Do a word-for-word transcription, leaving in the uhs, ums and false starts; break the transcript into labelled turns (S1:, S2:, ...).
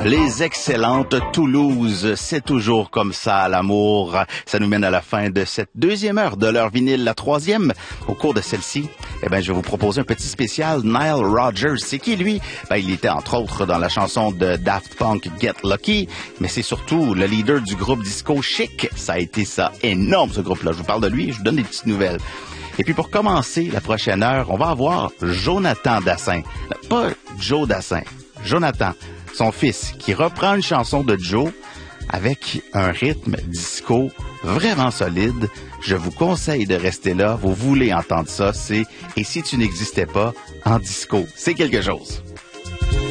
S1: Les excellentes Toulouse, c'est toujours comme ça l'amour. Ça nous mène à la fin de cette deuxième heure de leur vinyle, la troisième. Au cours de celle-ci, eh ben, je vais vous proposer un petit spécial Nile Rodgers. C'est qui lui? Ben, il était entre autres dans la chanson de Daft Punk Get Lucky, mais c'est surtout le leader du groupe disco Chic. Ça a été ça énorme ce groupe-là. Je vous parle de lui et je vous donne des petites nouvelles. Et puis pour commencer la prochaine heure, on va avoir Jonathan Dassin. Pas Joe Dassin, Jonathan. Son fils, qui reprend une chanson de Joe avec un rythme disco vraiment solide. Je vous conseille de rester là. Vous voulez entendre ça. C'est « Et si tu n'existais pas en disco ». C'est quelque chose.